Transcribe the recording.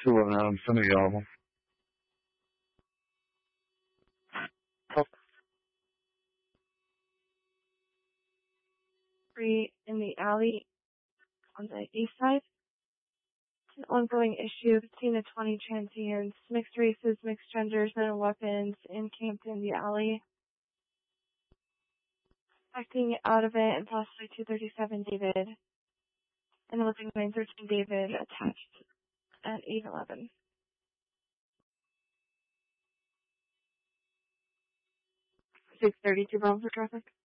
219 Senegal. Free in the alley on the east side. It's an ongoing issue between the 20 transients, mixed races, mixed genders, and weapons encamped in the alley. Acting out of it and possibly 237 David. And the living 913 David attached at 811. 632 Bravo for traffic.